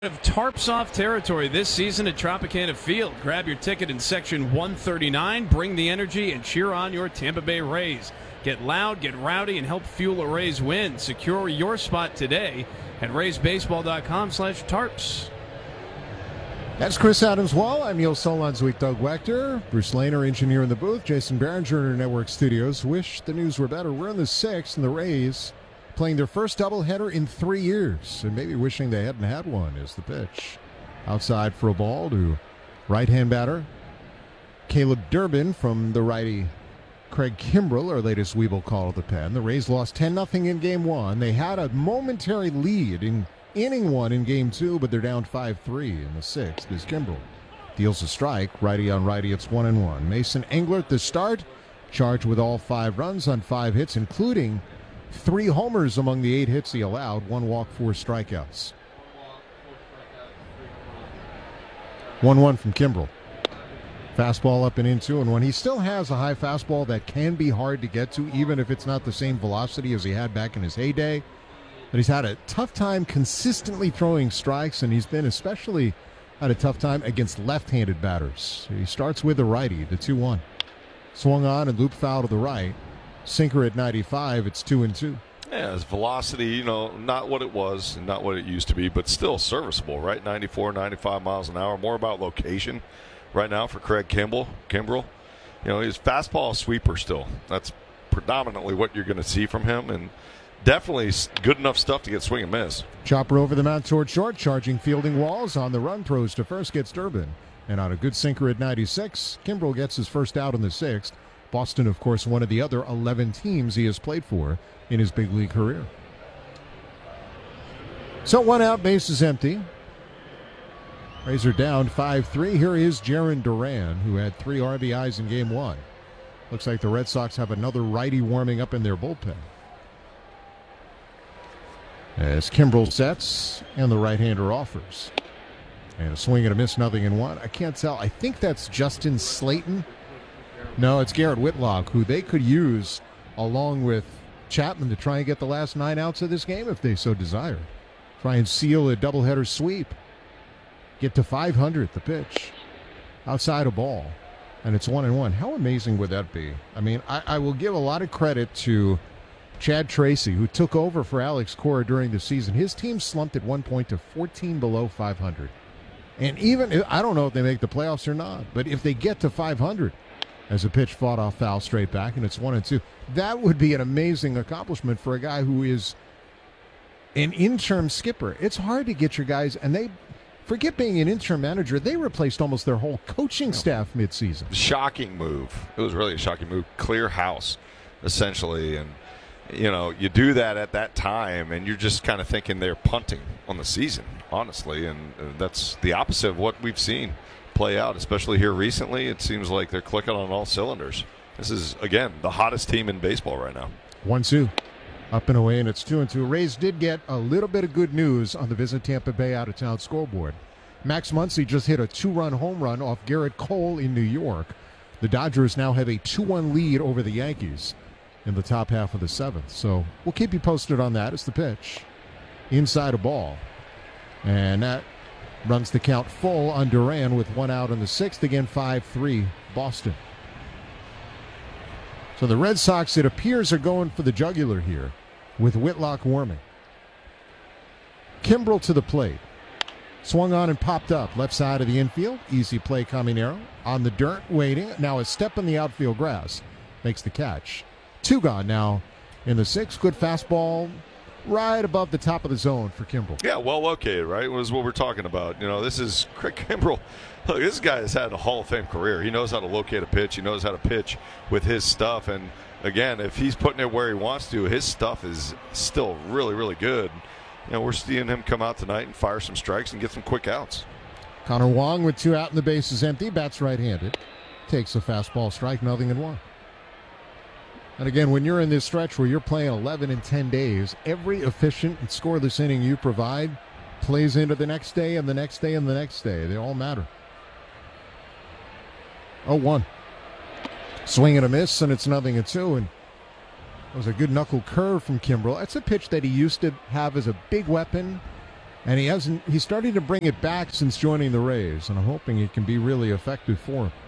Of Tarps Off territory this season at Tropicana Field. Grab your ticket in section 139, bring the energy, and cheer on your Tampa Bay Rays. Get loud, get rowdy, and help fuel a Rays win. Secure your spot today at raysbaseball.com/tarps. That's Chris Adams-Wall. I'm Neil Solondz with Doug Wechter. Bruce Lehner, engineer in the booth. Jason Behringer in our network studios. Wish the news were better. We're in the 6th, and the Rays playing their first doubleheader in 3 years, and maybe wishing they hadn't had one. Is the pitch outside for a ball to right-hand batter Caleb Durbin from the righty Craig Kimbrell, our latest Weeble call of the pen. The Rays lost 10-0 in Game 1. They had a momentary lead in inning 1 in Game 2, but they're down 5-3 in the 6th as Kimbrell deals a strike. Righty on righty, it's 1-1. Mason Englert, the start, charged with all 5 runs on 5 hits, including 3 homers among the 8 hits he allowed, 1 walk, 4 strikeouts. 1-1 from Kimbrell. Fastball up and in 2-1. He still has a high fastball that can be hard to get to, even if it's not the same velocity as he had back in his heyday. But he's had a tough time consistently throwing strikes, and he's been especially had a tough time against left-handed batters. He starts with the righty, the 2-1. Swung on and looped foul to the right. Sinker at 95, it's 2-2. Yeah, his velocity, not what it was and not what it used to be, but still serviceable, right? 94, 95 miles an hour. More about location right now for Craig Kimbrell. His fastball sweeper still. That's predominantly what you're going to see from him, and definitely good enough stuff to get swing and miss. Chopper over the mound toward short, charging fielding Walls on the run, throws to first, gets Durbin. And on a good sinker at 96, Kimbrell gets his first out in the 6th. Boston, of course, one of the other 11 teams he has played for in his big league career. So 1 out, bases empty. Rays are down 5-3. Here is Jarren Duran, who had 3 RBIs in Game 1. Looks like the Red Sox have another righty warming up in their bullpen. As Kimbrell sets and the right-hander offers. And a swing and a miss, 0-1. I can't tell. I think that's Justin Slayton. No, it's Garrett Whitlock, who they could use along with Chapman to try and get the last 9 outs of this game if they so desire. Try and seal a doubleheader sweep. Get to 500, the pitch. Outside a ball. And it's 1-1. How amazing would that be? I mean, I will give a lot of credit to Chad Tracy, who took over for Alex Cora during the season. His team slumped at one point to 14 below 500. And even, I don't know if they make the playoffs or not, but if they get to 500, as a pitch fought off foul straight back, and it's 1-2. That would be an amazing accomplishment for a guy who is an interim skipper. It's hard to get your guys, and they forget being an interim manager. They replaced almost their whole coaching staff midseason. Shocking move. It was really a shocking move. Clear house, essentially, and you do that at that time, and you're just kind of thinking they're punting on the season, honestly, and that's the opposite of what we've seen play out, especially here recently. It seems like they're clicking on all cylinders. This is, again, the hottest team in baseball right now. 1-2. Up and away, and it's 2-2. Rays did get a little bit of good news on the Visit Tampa Bay out-of-town scoreboard. Max Muncy just hit a 2-run home run off Garrett Cole in New York. The Dodgers now have a 2-1 lead over the Yankees in the top half of the 7th. So we'll keep you posted on that. It's the pitch. Inside a ball. And that runs the count full on Duran with 1 out in the 6th. Again, 5-3 Boston. So the Red Sox, it appears, are going for the jugular here with Whitlock warming. Kimbrell to the plate. Swung on and popped up. Left side of the infield. Easy play, Caminero. On the dirt, waiting. Now a step in the outfield grass. Makes the catch. 2 gone now in the 6th. Good fastball. Right above the top of the zone for Kimbrell. Yeah, well located, right? Was what we're talking about. This is Craig Kimbrell. Look, this guy has had a Hall of Fame career. He knows how to locate a pitch. He knows how to pitch with his stuff. And, again, if he's putting it where he wants to, his stuff is still really, really good. We're seeing him come out tonight and fire some strikes and get some quick outs. Connor Wong with 2 out and the bases empty. Bats right-handed. Takes a fastball strike, 0-1. And again, when you're in this stretch where you're playing 11 in 10 days, every efficient and scoreless inning you provide plays into the next day and the next day and the next day. They all matter. 0-1. Swing and a miss, and it's 0-2. And it was a good knuckle curve from Kimbrell. That's a pitch that he used to have as a big weapon And he's starting to bring it back since joining the Rays, and I'm hoping it can be really effective for him.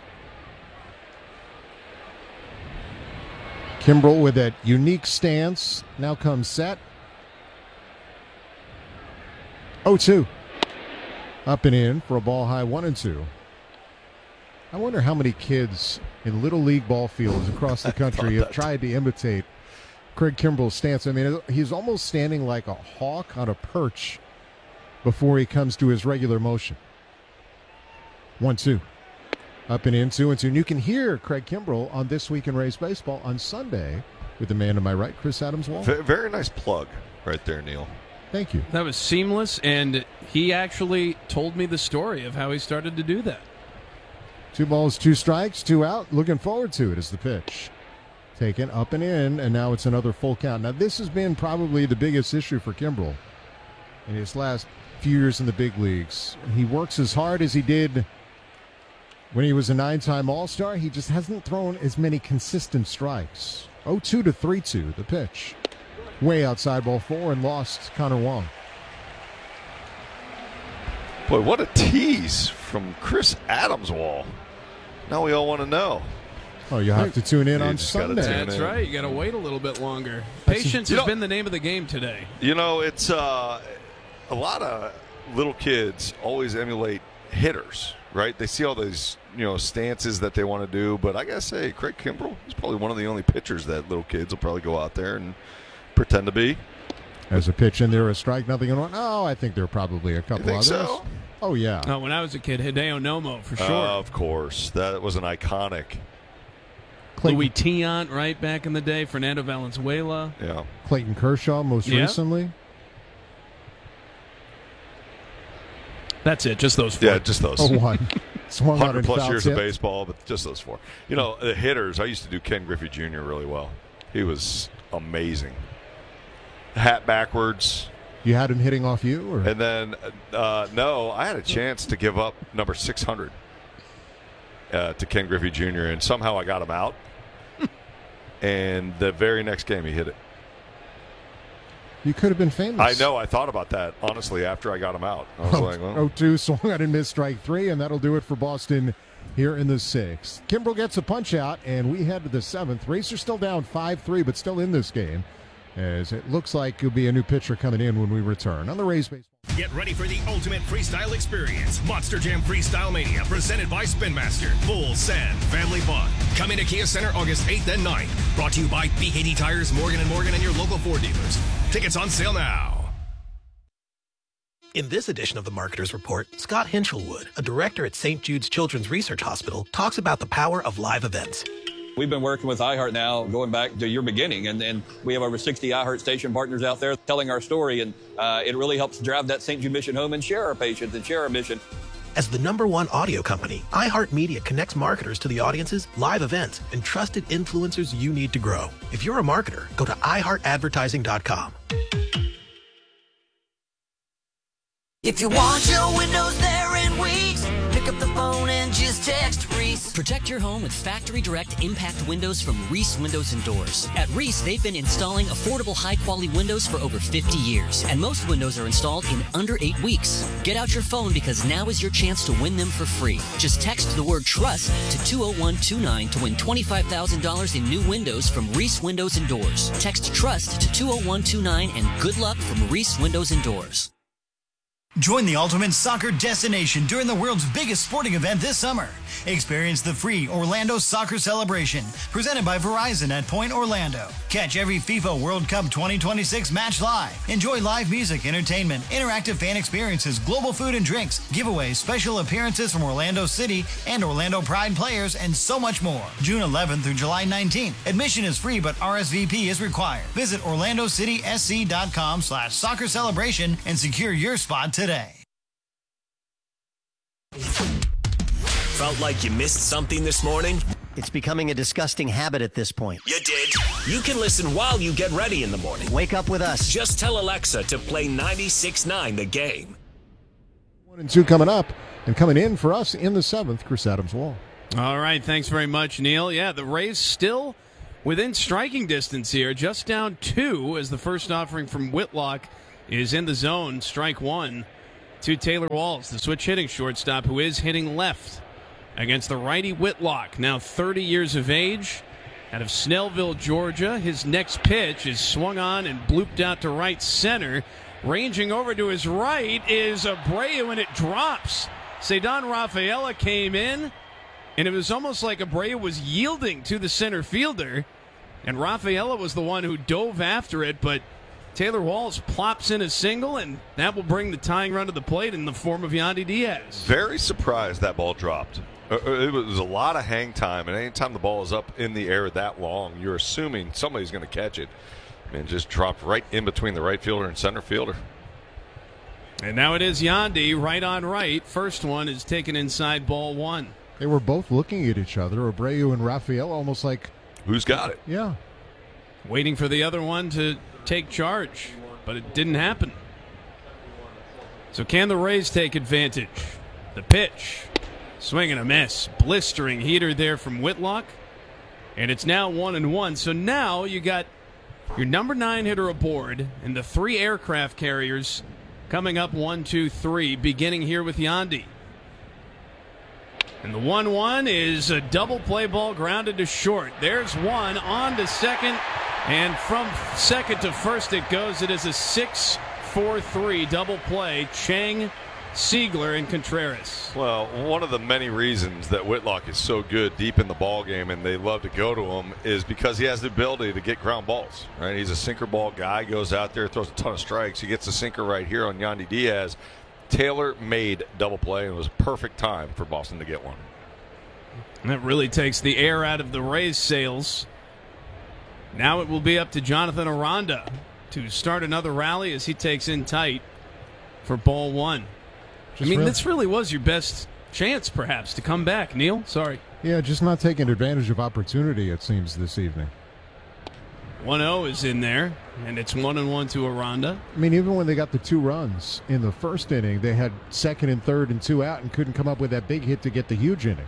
Kimbrel with that unique stance. Now comes set. 0-2. Up and in for a ball high 1-2. I wonder how many kids in Little League ball fields across the country have tried to imitate Craig Kimbrel's stance. I mean, he's almost standing like a hawk on a perch before he comes to his regular motion. 1-2. Up and in, 2-2. And you can hear Craig Kimbrel on This Week in Rays Baseball on Sunday with the man to my right, Chris Adams-Wall. Very nice plug right there, Neil. Thank you. That was seamless, and he actually told me the story of how he started to do that. 2 balls, 2 strikes, 2 out. Looking forward to it as the pitch. Taken up and in, and now it's another full count. Now, this has been probably the biggest issue for Kimbrel in his last few years in the big leagues. He works as hard as he did when he was a 9-time All-Star. He just hasn't thrown as many consistent strikes. 0-2 to 3-2, the pitch. Way outside ball 4 and lost Connor Wong. Boy, what a tease from Chris Adams-Wall. Now we all want to know. Oh, you'll have to tune in on just gotta Sunday. tune That's in. right. You got to wait a little bit longer. Patience has been the name of the game today. You know, it's a lot of little kids always emulate hitters, right? They see all these, stances that they want to do. But I got to say, Craig Kimbrel is probably one of the only pitchers that little kids will probably go out there and pretend to be. As a pitch in there, a strike, nothing in one. Oh, I think there are probably a couple You think others. so? Oh, yeah. Oh, when I was a kid, Hideo Nomo, for sure. Of course. That was an iconic. Louis Tiant, right back in the day. Fernando Valenzuela. Yeah. Clayton Kershaw most recently. That's it, just those 4. Yeah, just those. 0-1. Swung out 100 and plus foul years tip. of baseball, but just those 4. The hitters, I used to do Ken Griffey Jr. really well. He was amazing. Hat backwards. You had him hitting off you? Or? And then, no, I had a chance to give up number 600 to Ken Griffey Jr., and somehow I got him out. And the very next game, he hit it. You could have been famous. I know. I thought about that, honestly, after I got him out. I was like, well. 0-2, swung out and missed strike 3, and that'll do it for Boston here in the 6th. Kimbrel gets a punch out, and we head to the 7th. Rays are still down 5-3, but still in this game, as it looks like it'll be a new pitcher coming in when we return on the Rays Baseball. Get ready for the ultimate freestyle experience. Monster Jam Freestyle Mania, presented by Spin Master. Full send family fun. Coming to Kia Center August 8th and 9th. Brought to you by B80 Tires, Morgan & Morgan, and your local Ford dealers. Tickets on sale now. In this edition of the Marketer's Report, Scott Hinchelwood, a director at St. Jude's Children's Research Hospital, talks about the power of live events. We've been working with iHeart now going back to your beginning, and we have over 60 iHeart station partners out there telling our story, and it really helps drive that St. Jude mission home and share our patients and share our mission. As the #1 audio company, iHeartMedia connects marketers to the audiences, live events, and trusted influencers you need to grow. If you're a marketer, go to iHeartAdvertising.com. If you want your windows there in weeks, pick up the phone and just text Reese. Protect your home with Factory Direct Impact Windows from Reese Windows and Doors. At Reese, they've been installing affordable, high-quality windows for over 50 years, and most windows are installed in under 8 weeks. Get out your phone because now is your chance to win them for free. Just text the word TRUST to 20129 to win $25,000 in new windows from Reese Windows and Doors. Text TRUST to 20129 and good luck from Reese Windows and Doors. Join the ultimate soccer destination during the world's biggest sporting event this summer. Experience the free Orlando Soccer Celebration, presented by Verizon at Point Orlando. Catch every FIFA World Cup 2026 match live. Enjoy live music, entertainment, interactive fan experiences, global food and drinks, giveaways, special appearances from Orlando City and Orlando Pride players, and so much more. June 11th through July 19th. Admission is free, but RSVP is required. Visit orlandocitysc.com/soccer celebration and secure your spot today. Felt like you missed something this morning? It's becoming a disgusting habit at this point. You did. You can listen while you get ready in the morning. Wake up with us. Just tell Alexa to play 96.9 The Game. 1 and 2 coming up, and coming in for us in the 7th, Chris Adams-Wall. All right, thanks very much, Neil. Yeah, the Rays still within striking distance here, just down 2 as the first offering from Whitlock is in the zone. Strike one to Taylor Walls, the switch hitting shortstop, who is hitting left against the righty Whitlock, now 30 years of age, out of Snellville, Georgia. His next pitch is swung on and blooped out to right center. Ranging over to his right is Abreu, and it drops. Cedon Rafaela came in, and it was almost like Abreu was yielding to the center fielder, and Rafaela was the one who dove after it, but Taylor Walls plops in a single, and that will bring the tying run to the plate in the form of Yandy Diaz. Very surprised that ball dropped. It was a lot of hang time, and anytime the ball is up in the air that long, you're assuming somebody's going to catch it, and just dropped right in between the right fielder and center fielder. And now it is Yandy, right on right. First one is taken inside, ball one. They were both looking at each other, Abreu and Rafael, almost like, who's got it? Yeah. Waiting for the other one to take charge, but it didn't happen. So can the Rays take advantage? The pitch. Swing and a miss. Blistering heater there from Whitlock. And it's now 1-1. So now you got your number 9 hitter aboard and the 3 aircraft carriers coming up 1, 2, 3, beginning here with Yandy. And the 1-1 is a double play ball grounded to short. There's one on to second. And from second to first it goes. It is a 6-4-3 double play. Chang, Siegler, and Contreras. Well, one of the many reasons that Whitlock is so good deep in the ball game and they love to go to him is because he has the ability to get ground balls. Right? He's a sinker ball guy, goes out there, throws a ton of strikes. He gets a sinker right here on Yandy Diaz. Taylor made double play, and it was perfect time for Boston to get one. And that really takes the air out of the Rays' sails. Now it will be up to Jonathan Aranda to start another rally as he takes in tight for ball one. This really was your best chance, perhaps, to come back. Neil, sorry. Yeah, just not taking advantage of opportunity, it seems, this evening. 1-0 is in there, and it's 1-1 to Aranda. I mean, even when they got the 2 runs in the first inning, they had second and third and 2 out and couldn't come up with that big hit to get the huge inning.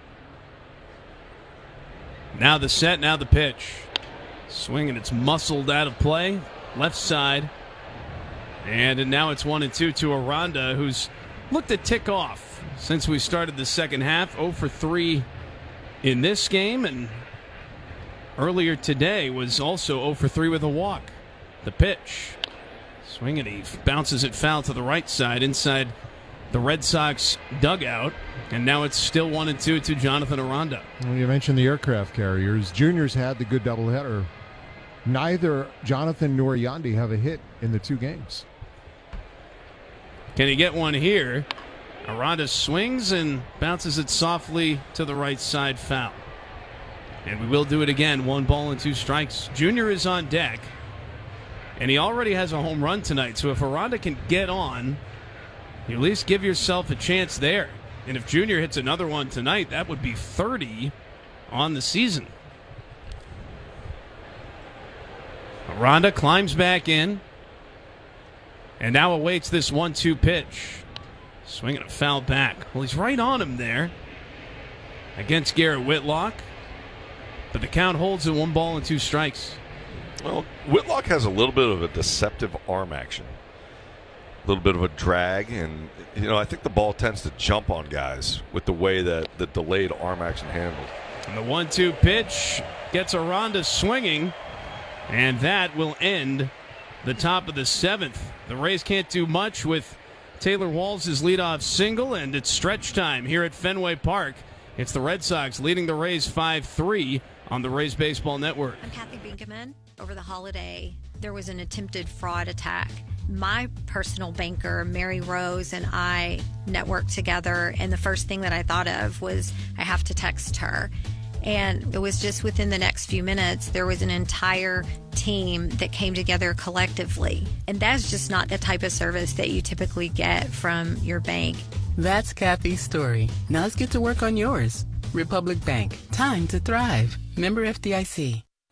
Now the set, now the pitch. Swing, and it's muscled out of play. Left side. And now it's 1-2 to Aranda, who's looked to tick off since we started the second half. 0 for 3 in this game, and earlier today was also 0 for 3 with a walk. The pitch. Swing, and he bounces it foul to the right side inside the Red Sox dugout. And now it's still 1-2 to Jonathan Aranda. Well, you mentioned the aircraft carriers. Juniors had the good doubleheader. Neither Jonathan nor Yandy have a hit in the 2 games. Can he get one here? Aranda swings and bounces it softly to the right side, foul. And we will do it again. 1 ball and 2 strikes. Junior is on deck, and he already has a home run tonight. So if Aranda can get on, you at least give yourself a chance there. And if Junior hits another one tonight, that would be 30 on the season. Aranda climbs back in and now awaits this 1-2 pitch. Swinging a foul back. Well, he's right on him there against Garrett Whitlock. But the count holds at 1 ball and 2 strikes. Well, Whitlock has a little bit of a deceptive arm action. A little bit of a drag, and I think the ball tends to jump on guys with the way that the delayed arm action handled. And the 1-2 pitch gets Aranda swinging, and that will end the top of the 7th. The Rays can't do much with Taylor Walls' leadoff single, and it's stretch time here at Fenway Park. It's the Red Sox leading the Rays 5-3 on the Rays Baseball Network. I'm Kathy Binkaman. Over the holiday, there was an attempted fraud attack. My personal banker, Mary Rose, and I networked together, and the first thing that I thought of was I have to text her. And it was just within the next few minutes, there was an entire team that came together collectively. And that's just not the type of service that you typically get from your bank. That's Kathy's story. Now let's get to work on yours. Republic Bank. Time to thrive. Member FDIC.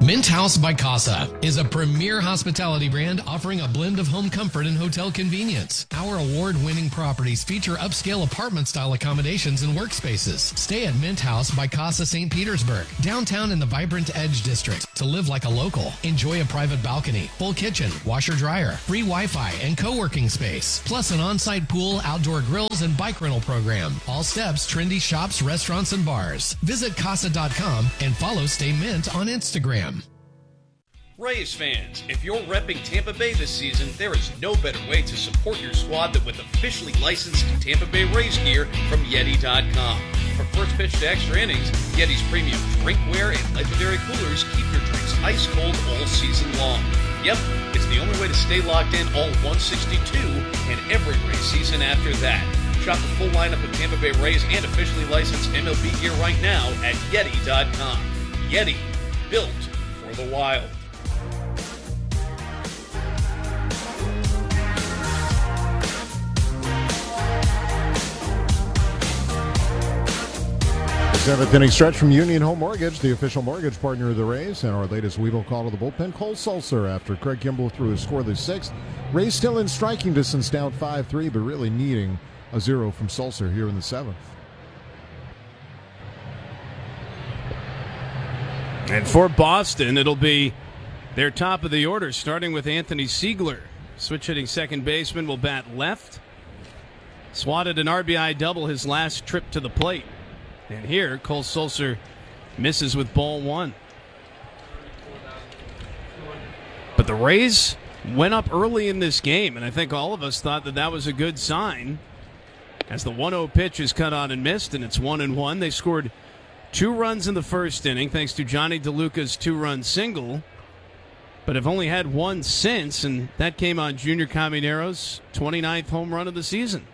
Mint House by Casa is a premier hospitality brand offering a blend of home comfort and hotel convenience. Our award-winning properties feature upscale apartment-style accommodations and workspaces. Stay at Mint House by Casa St. Petersburg, downtown in the vibrant Edge District, to live like a local. Enjoy a private balcony, full kitchen, washer-dryer, free Wi-Fi, and co-working space, plus an on-site pool, outdoor grills, and bike rental program. All steps, trendy shops, restaurants, and bars. Visit Casa.com and follow Stay Mint on Instagram. Rays fans, if you're repping Tampa Bay this season, there is no better way to support your squad than with officially licensed Tampa Bay Rays gear from Yeti.com. From first pitch to extra innings, Yeti's premium drinkware and legendary coolers keep your drinks ice cold all season long. Yep, it's the only way to stay locked in all 162 and every Rays season after that. Shop the full lineup of Tampa Bay Rays and officially licensed MLB gear right now at Yeti.com. Yeti, built for the wild. Seventh inning stretch from Union Home Mortgage, the official mortgage partner of the Rays, and our latest Weevil call to the bullpen. Cole Sulser after Craig Kimbrell threw a scoreless sixth. Rays still in striking distance, down 5-3, but really needing a zero from Sulser here in the seventh. And for Boston, it'll be their top of the order, starting with Anthony Siegler. Switch hitting second baseman will bat left. Swatted an RBI double his last trip to the plate. And here, Cole Sulser misses with ball one. But the Rays went up early in this game, and I think all of us thought that that was a good sign. As the 1-0 pitch is cut on and missed, and it's 1-1. They scored 2 runs in the first inning, thanks to Johnny DeLuca's 2-run single, but have only had one since, and that came on Junior Caminero's 29th home run of the season.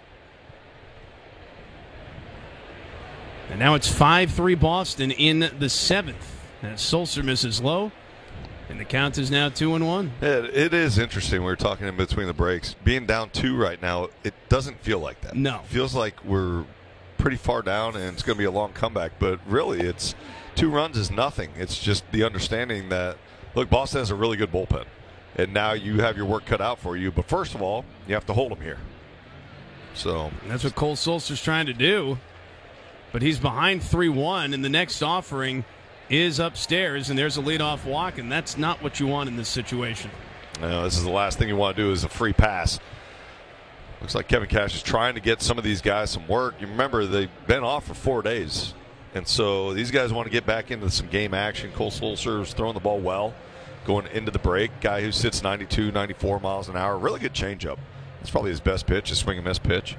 And now it's 5-3 Boston in the seventh. As Sulser misses low, and the count is now 2-1. It is interesting. We were talking in between the breaks. Being down 2 right now, it doesn't feel like that. No. It feels like we're pretty far down, and it's going to be a long comeback. But really, it's 2 runs is nothing. It's just the understanding that, look, Boston has a really good bullpen, and now you have your work cut out for you. But first of all, you have to hold them here. So that's what Cole Sulser's trying to do. But he's behind 3-1, and the next offering is upstairs, and there's a leadoff walk, and that's not what you want in this situation. No, this is the last thing you want to do is a free pass. Looks like Kevin Cash is trying to get some of these guys some work. You remember they've been off for 4 days, and so these guys want to get back into some game action. Cole Sulser is throwing the ball well, going into the break. Guy who sits 92, 94 miles an hour. Really good changeup. That's probably his best pitch, his swing and miss pitch.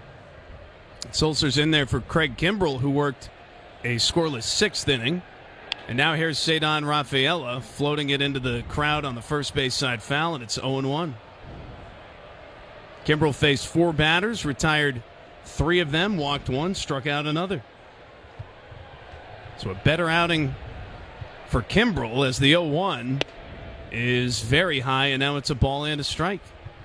Sulser's in there for Craig Kimbrell, who worked a scoreless 6th inning. And now here's Ceddanne Rafaela floating it into the crowd on the first base side foul, and it's 0-1. Kimbrell faced 4 batters, retired 3 of them, walked 1, struck out another. So a better outing for Kimbrell as the 0-1 is very high, and now it's a ball and a strike.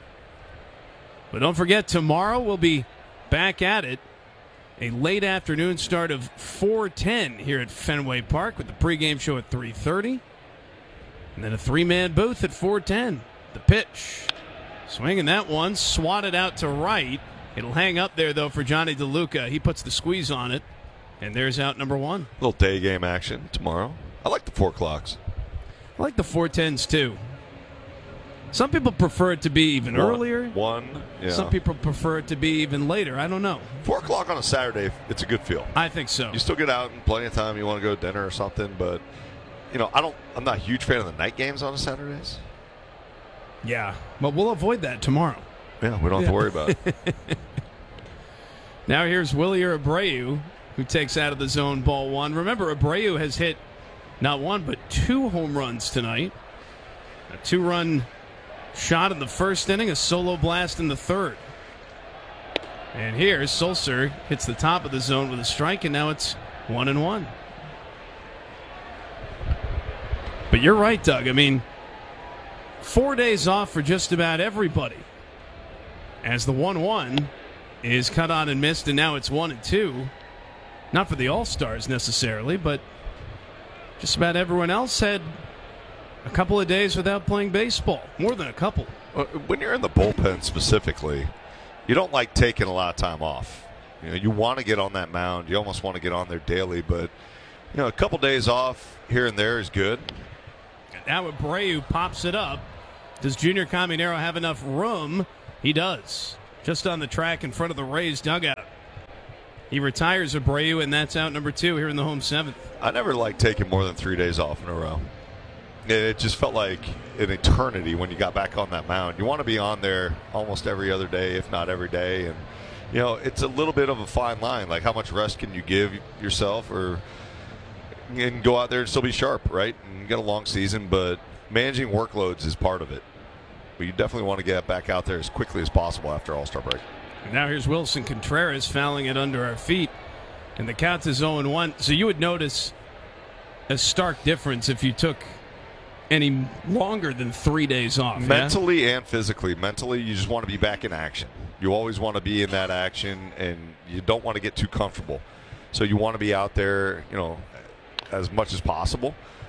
But don't forget, tomorrow we'll be back at it. A late afternoon start of 4:10 here at Fenway Park with the pregame show at 3:30. And then a 3-man booth at 4:10. The pitch. Swinging that one, swatted out to right. It'll hang up there, though, for Johnny DeLuca. He puts the squeeze on it, and there's out number 1. A little day game action tomorrow. I like the 4 o'clocks. I like the 4:10s, too. Some people prefer it to be even earlier. Yeah. Some people prefer it to be even later. I don't know. 4 o'clock on a Saturday, it's a good feel. I think so. You still get out in plenty of time. You want to go to dinner or something, but I'm not a huge fan of the night games on Saturdays. Yeah, but we'll avoid that tomorrow. Yeah, we don't have to worry about it. Now here's Wilyer Abreu, who takes out of the zone ball 1. Remember, Abreu has hit not 1 but 2 home runs tonight. A 2-run shot in the first inning, a solo blast in the third. And here, Sulser hits the top of the zone with a strike, and now it's 1-1. But you're right, Doug. I mean, 4 days off for just about everybody. As the 1-1 is cut on and missed, and now it's 1-2. Not for the All-Stars necessarily, but just about everyone else had A couple of days without playing baseball. More than a couple. When you're in the bullpen specifically, you don't like taking a lot of time off. You want to get on that mound. You almost want to get on there daily, but a couple days off here and there is good. Now Abreu pops it up. Does Junior Caminero have enough room? He does. Just on the track in front of the Rays dugout. He retires Abreu, and that's out number 2 here in the home 7th. I never liked taking more than 3 days off in a row. It just felt like an eternity when you got back on that mound. You want to be on there almost every other day, if not every day. And, it's a little bit of a fine line. Like, how much rest can you give yourself and go out there and still be sharp, right? And you got a long season, but managing workloads is part of it. But you definitely want to get back out there as quickly as possible after All-Star break. And now here's Wilson Contreras fouling it under our feet. And the count is 0-1. So you would notice a stark difference if you took any longer than 3 days off. Mentally and physically. Mentally, you just want to be back in action. You always want to be in that action, and you don't want to get too comfortable. So you want to be out there, as much as possible.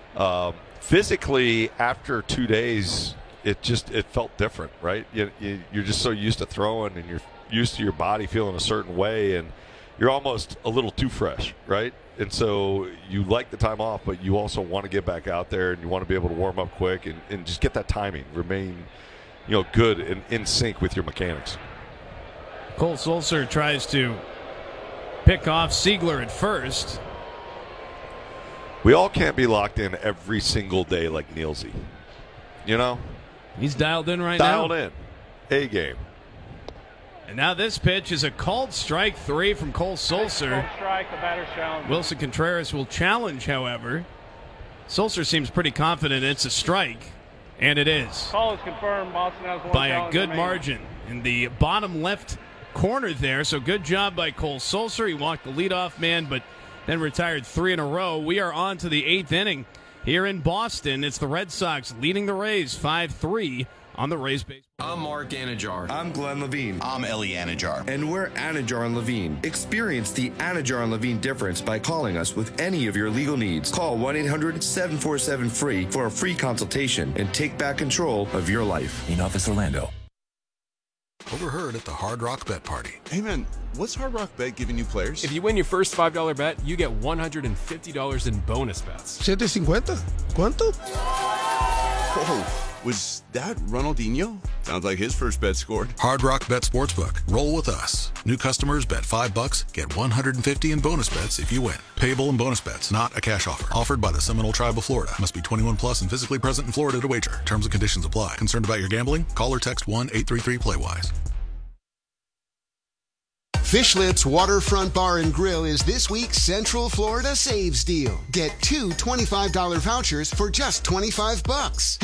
Physically, after 2 days, it felt different, right? You're just so used to throwing, and you're used to your body feeling a certain way, and you're almost a little too fresh, right? And so you like the time off, but you also want to get back out there, and you want to be able to warm up quick and just get that timing, remain good and in sync with your mechanics. Cole Sulser tries to pick off Siegler at first. We all can't be locked in every single day like Nielsen. He's dialed in right now. Dialed in. A-game. And now this pitch is a called strike 3 from Cole Sulser. Called strike, the batter's challenge. Wilson Contreras will challenge, however. Sulser seems pretty confident it's a strike, and it is. Call is confirmed. Boston has one by a good margin in the bottom left corner there. So good job by Cole Sulser. He walked the leadoff man, but then retired 3 in a row. We are on to the 8th inning here in Boston. It's the Red Sox leading the Rays 5-3 on the Rays base. I'm Mark Anajar. I'm Glenn Levine. I'm Ellie Anajar. And we're Anajar and Levine. Experience the Anajar and Levine difference by calling us with any of your legal needs. Call 1-800-747-FREE for a free consultation and take back control of your life. In Office Orlando. Overheard at the Hard Rock Bet Party. Hey man, what's Hard Rock Bet giving you players? If you win your first $5 bet, you get $150 in bonus bets. $750. ¿Cuánto? Oh, was that Ronaldinho? Sounds like his first bet scored. Hard Rock Bet Sportsbook. Roll with us. New customers bet $5, get $150 in bonus bets if you win. Payable in bonus bets, not a cash offer. Offered by the Seminole Tribe of Florida. Must be 21 plus and physically present in Florida to wager. Terms and conditions apply. Concerned about your gambling? Call or text 1-833-PLAY-WISE. Fishlets Waterfront Bar and Grill is this week's Central Florida Saves deal. Get 2 $25 vouchers for just $25.